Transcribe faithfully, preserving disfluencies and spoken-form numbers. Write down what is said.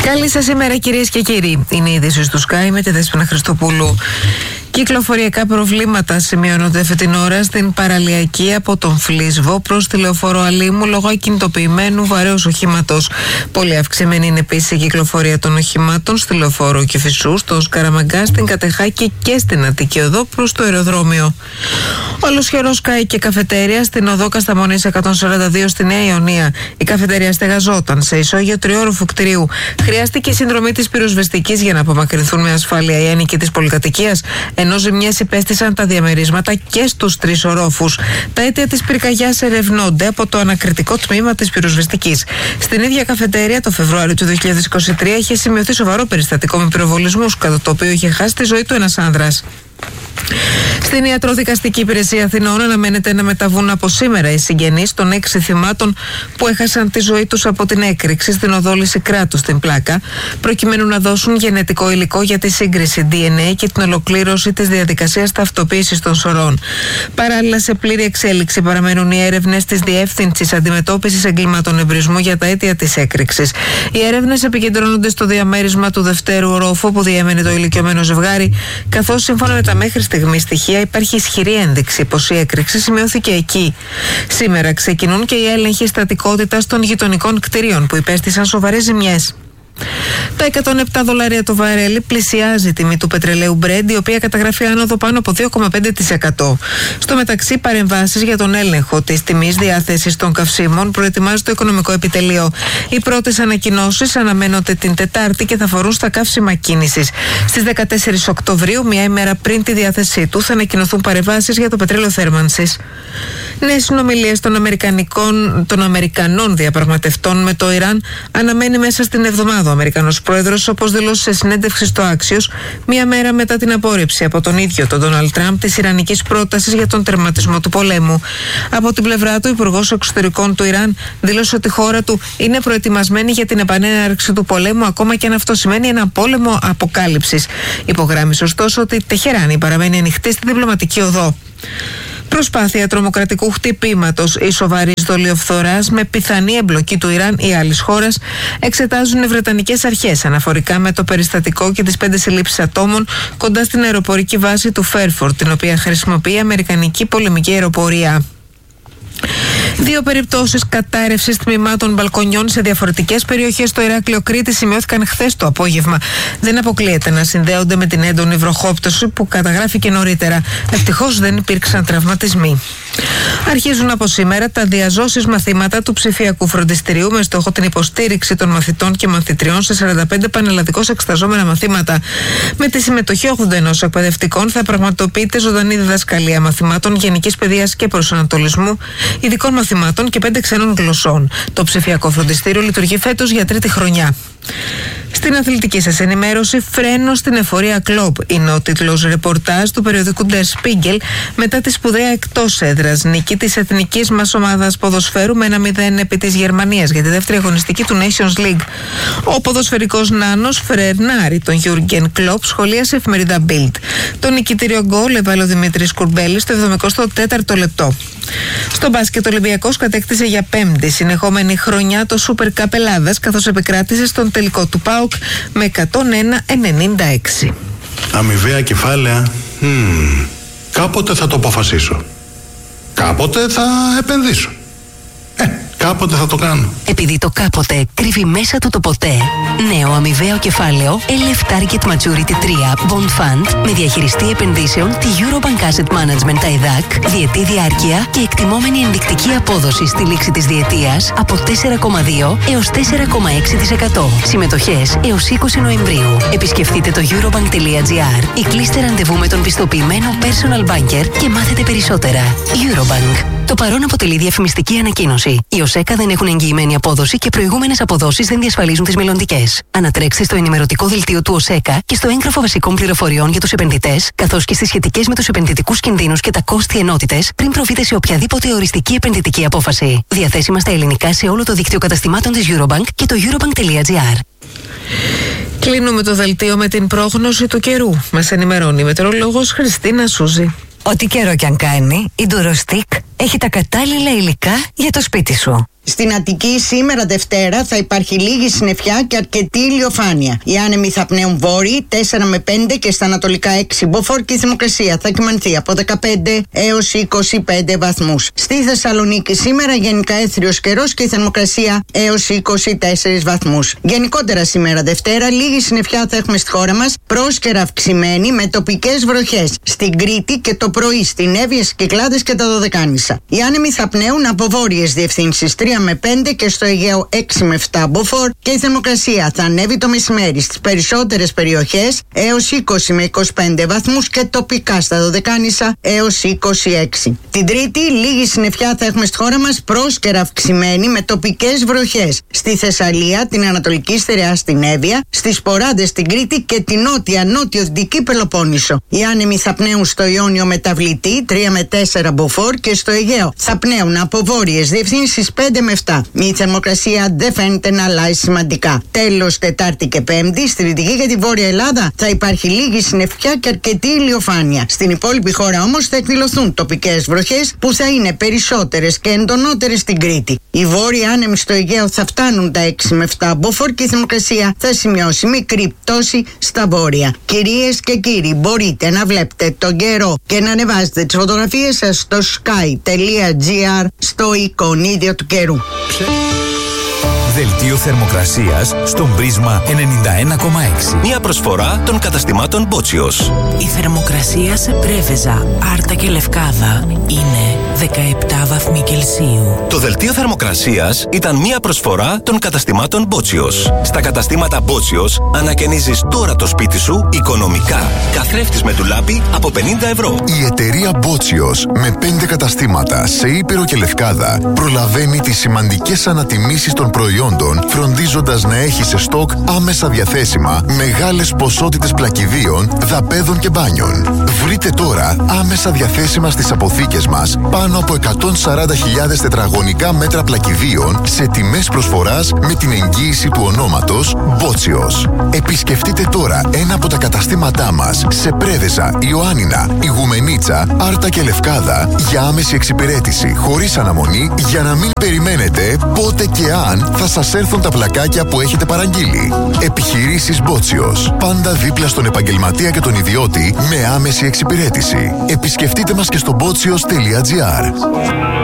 Καλή σας ημέρα, κυρίες και κύριοι. Είναι η είδηση του Sky με τη Δέσποινα Χριστοπούλου. Κυκλοφοριακά προβλήματα σημειώνονται αυτή την ώρα στην παραλιακή από τον Φλίσβο προς τη Λεωφόρο Αλήμου λόγω ακινητοποιημένου βαρέως οχήματος. Πολύ αυξημένη είναι επίσης η κυκλοφορία των οχημάτων στη Λεωφόρο Κηφισού, στο Σκαραμαγκά, στην Κατεχάκη και στην Αττική Οδό προς το αεροδρόμιο. Ολοσχερό Sky και καφετέρια στην Οδό Κασταμονής εκατόν σαράντα δύο στη Νέα Ιωνία. Η καφετέρια στεγαζόταν σε ισόγειο τριώροφου κτηρίου. Χρειάστηκε η συνδρομή της πυροσβεστικής για να απομακρυνθούν με ασφάλεια οι ένοικοι της πολυκατοικίας, ενώ ζημιές υπέστησαν τα διαμερίσματα και στους τρεις ορόφους. Τα αίτια της πυρκαγιάς ερευνώνται από το ανακριτικό τμήμα της πυροσβεστικής. Στην ίδια καφετέρια, το Φεβρουάριο του δύο χιλιάδες είκοσι τρία, είχε σημειωθεί σοβαρό περιστατικό με πυροβολισμούς, κατά το οποίο είχε χάσει τη ζωή του ένας άνδρας. Στην Ιατροδικαστική Υπηρεσία Αθηνών αναμένεται να μεταβούν από σήμερα οι συγγενείς των έξι θυμάτων που έχασαν τη ζωή τους από την έκρηξη στην οδό Λυσικράτου στην Πλάκα, προκειμένου να δώσουν γενετικό υλικό για τη σύγκριση ντι εν έι και την ολοκλήρωση της διαδικασίας ταυτοποίησης των σωρών. Παράλληλα, σε πλήρη εξέλιξη παραμένουν οι έρευνες της Διεύθυνσης Αντιμετώπισης Εγκλημάτων Εμπρισμού για τα αίτια της έκρηξης. Οι έρευνες επικεντρώνονται στο διαμέρισμα του δευτέρου ορόφου που διέμενε το ηλικιωμένο ζευγάρι, καθώς σύμφωνα με τα μέχρι στιγμή στοιχεία υπάρχει ισχυρή ένδειξη πως η έκρηξη σημειώθηκε εκεί. Σήμερα ξεκινούν και οι έλεγχοι στατικότητας των γειτονικών κτηρίων που υπέστησαν σοβαρές ζημιές. Τα εκατόν επτά δολάρια το βαρέλι πλησιάζει η τιμή του πετρελαίου Brent, η οποία καταγράφει άνοδο πάνω από δύο κόμμα πέντε τοις εκατό. Στο μεταξύ, παρεμβάσεις για τον έλεγχο της τιμής διάθεσης των καυσίμων προετοιμάζει το Οικονομικό Επιτελείο. Οι πρώτες ανακοινώσεις αναμένονται την Τετάρτη και θα αφορούν στα καύσιμα κίνησης. Στις δεκατέσσερις Οκτωβρίου, μία ημέρα πριν τη διάθεσή του, θα ανακοινωθούν παρεμβάσεις για το πετρέλαιο θέρμανσης. Νέες συνομιλίες των, των Αμερικανών διαπραγματευτών με το Ιράν αναμένει μέσα στην εβδομάδα ο Αμερικανός πρόεδρος, όπως δήλωσε σε συνέντευξη στο Άξιος, μία μέρα μετά την απόρριψη από τον ίδιο τον Ντόναλντ Τραμπ της ιρανικής πρότασης για τον τερματισμό του πολέμου. Από την πλευρά του, ο Υπουργός Εξωτερικών του Ιράν δήλωσε ότι η χώρα του είναι προετοιμασμένη για την επανέναρξη του πολέμου, ακόμα και αν αυτό σημαίνει ένα πόλεμο αποκάλυψης. Υπογράμμισε ωστόσο ότι η Τεχεράνη παραμένει ανοιχτή στη διπλωματική οδό. Προσπάθεια τρομοκρατικού χτυπήματος ή σοβαρής δολιοφθοράς με πιθανή εμπλοκή του Ιράν ή άλλης χώρας εξετάζουν οι βρετανικές αρχές αναφορικά με το περιστατικό και τις πέντε συλλήψεις ατόμων κοντά στην αεροπορική βάση του Φέρφορντ, την οποία χρησιμοποιεί η Αμερικανική πολεμική αεροπορία. Δύο περιπτώσεις κατάρρευσης τμήματων μπαλκονιών σε διαφορετικές περιοχές στο Ηράκλειο Κρήτης σημειώθηκαν χθες το απόγευμα. Δεν αποκλείεται να συνδέονται με την έντονη βροχόπτωση που καταγράφηκε νωρίτερα. Ευτυχώς δεν υπήρξαν τραυματισμοί. Αρχίζουν από σήμερα τα διαζώσεις μαθήματα του ψηφιακού φροντιστηρίου με στόχο την υποστήριξη των μαθητών και μαθητριών σε σαράντα πέντε πανελλαδικώς εξεταζόμενα μαθήματα. Με τη συμμετοχή ογδόντα ένα εκπαιδευτικών θα πραγματοποιείται ζωντανή διδασκαλία μαθημάτων γενικής παιδείας και προσανατολισμού, ειδικών μαθημάτων και πέντε ξένων γλωσσών. Το ψηφιακό φροντιστήριο λειτουργεί φέτος για τρίτη χρονιά. Στην αθλητική σας ενημέρωση, φρένο στην εφορία κλοπ είναι ο τίτλος ρεπορτάζ του περιοδικού Der Spiegel μετά τη σπουδαία εκτός έδρας νίκη της εθνικής μας ομάδας ποδοσφαίρου με ένα μηδέν επί της Γερμανίας για τη δεύτερη αγωνιστική του Nations League. Ο ποδοσφαιρικός νάνος φρενάρει τον Γιούργεν Κλοπ, σχολίασε η εφημερίδα Bild. Το νικητήριο γκολ έβαλε ο Δημήτρης Κουρμπέλης στο εβδομηκοστό τέταρτο λεπτό. Στο μπάσκετ, ο Ολυμπιακός κατέκτησε για πέμπτη συνεχόμενη χρονιά το Super Cup Ελλάδας, καθώς επικράτησε στον τελικό του ΠΑΟΚ με εκατόν ένα ενενήντα έξι. Αμοιβαία κεφάλαια. Hmm. Κάποτε θα το αποφασίσω. Κάποτε θα επενδύσω. Ε, κάποτε θα το κάνω. Επειδή το κάποτε κρύβει μέσα του το ποτέ. Νέο αμοιβαίο κεφάλαιο ελ εφ Target Maturity τρία Bond Fund με διαχειριστή επενδύσεων τη Eurobank Asset Management τα ΕΔΑΚ, διετή διάρκεια και εκτιμόμενη ενδεικτική απόδοση στη λήξη της διετίας από τέσσερα κόμμα δύο έως τέσσερα κόμμα έξι τοις εκατό. Συμμετοχές έως είκοσι Νοεμβρίου. Επισκεφτείτε το eurobank τελεία gr ή κλείστε ραντεβού με τον πιστοποιημένο personal banker και μάθετε περισσότερα. Eurobank. Το παρόν αποτελεί διαφημιστική ανακοίνωση. Οι ΟΣΕΚΑ δεν έχουν εγγυημένη απόδοση και προηγούμενες αποδόσεις δεν διασφαλίζουν τις μελλοντικές. Ανατρέξτε στο ενημερωτικό δελτίο του ΟΣΕΚΑ και στο έγγραφο βασικών πληροφοριών για τους επενδυτές, καθώς και στις σχετικές με τους επενδυτικούς κινδύνους και τα κόστη ενότητες, πριν προβείτε σε οποιαδήποτε οριστική επενδυτική απόφαση. Διαθέσιμα στα ελληνικά σε όλο το δίκτυο καταστημάτων της Eurobank και το eurobank τελεία gr. Κλείνουμε το δελτίο με την πρόγνωση του καιρού. Μας ενημερώνει η μετεωρολόγος Χριστίνα Σούζη. Ό,τι καιρό κι αν κάνει, η Durostic έχει τα κατάλληλα υλικά για το σπίτι σου. Στην Αττική σήμερα Δευτέρα θα υπάρχει λίγη συννεφιά και αρκετή ηλιοφάνεια. Οι άνεμοι θα πνέουν βόρειοι τέσσερα με πέντε και στα ανατολικά έξι μποφόρ και η θερμοκρασία θα κυμανθεί από δεκαπέντε έως είκοσι πέντε βαθμούς. Στη Θεσσαλονίκη σήμερα γενικά έθριος καιρός και η θερμοκρασία έως είκοσι τέσσερις βαθμούς. Γενικότερα σήμερα Δευτέρα λίγη συννεφιά θα έχουμε στη χώρα μας, πρόσκαιρα αυξημένη με τοπικές βροχές στην Κρήτη και το πρωί στην Εύβοια, στις Κυκλάδες και τα Δωδεκάνησα. Οι άνεμοι θα πνέουν από βόρειες διευθύνσεις τρία με πέντε και στο Αιγαίο έξι με επτά μποφόρ και η θερμοκρασία θα ανέβει το μεσημέρι στις περισσότερες περιοχές έως είκοσι με είκοσι πέντε βαθμούς και τοπικά στα Δωδεκάνησα έως είκοσι έξι. Την Τρίτη λίγη συννεφιά θα έχουμε στη χώρα μας, πρόσκαιρα αυξημένη με τοπικές βροχές στη Θεσσαλία, την Ανατολική Στερεά στην Εύβοια, στις Ποράδες στην Κρήτη και την νότια νότιο-δυτική Πελοπόννησο. Οι άνεμοι θα πνέουν στο Ιόνιο μεταβλητή τρία με τέσσερα μποφόρ και στο Αιγαίο θα πνέουν από βόρειες διευθύνσεις πέντε με επτά. Η θερμοκρασία δεν φαίνεται να αλλάζει σημαντικά. Τέλος, Τετάρτη και Πέμπτη, στη Δυτική και τη Βόρεια Ελλάδα θα υπάρχει λίγη συννεφιά και αρκετή ηλιοφάνεια. Στην υπόλοιπη χώρα όμως θα εκδηλωθούν τοπικές βροχές που θα είναι περισσότερες και εντονότερες στην Κρήτη. Οι βόρειοι άνεμοι στο Αιγαίο θα φτάνουν τα έξι με επτά μποφόρ και η θερμοκρασία θα σημειώσει μικρή πτώση στα βόρεια. Κυρίες και κύριοι, μπορείτε να βλέπετε τον καιρό και να ανεβάζετε τις φωτογραφίες σας στο sky.gr στο εικονίδιο του καιρού. Δελτίο θερμοκρασίας στον Πρίσμα ενενήντα ένα κόμμα έξι. Μια προσφορά των καταστημάτων Μπότσιος. Η θερμοκρασία σε Πρέβεζα, Άρτα και Λευκάδα είναι δεκαεπτά βαθμοί Κελσίου. Το δελτίο θερμοκρασίας ήταν μια προσφορά των καταστημάτων Μπότσιος. Στα καταστήματα Μπότσιος ανακαινίζεις τώρα το σπίτι σου οικονομικά. Καθρέφτης με ντουλάπι από πενήντα ευρώ. Η εταιρεία Μπότσιος με πέντε καταστήματα σε Ήπειρο και Λευκάδα προλαβαίνει τις σημαντικές ανατιμήσεις των προϊόντων, φροντίζοντας να έχει σε στόκ άμεσα διαθέσιμα μεγάλες ποσότητες πλακιδίων, δαπέδων και μπάνιων. Βρείτε τώρα άμεσα διαθέσιμα στις αποθήκες μας πάνω από εκατόν σαράντα χιλιάδες τετραγωνικά μέτρα πλακιδίων σε τιμές προσφοράς με την εγγύηση του ονόματος Μπότσιος. Επισκεφτείτε τώρα ένα από τα καταστήματά μας σε Πρέβεζα, Ιωάννινα, Ιγουμενίτσα, Άρτα και Λευκάδα για άμεση εξυπηρέτηση χωρίς αναμονή, για να μην περιμένετε πότε και αν θα σας έρθουν τα πλακάκια που έχετε παραγγείλει. Επιχειρήσεις Μπότσιος. Πάντα δίπλα στον επαγγελματία και τον ιδιώτη με άμεση εξυπηρέτηση. Επισκεφτείτε μας και στο μπότσιος τελεία τζι άρ.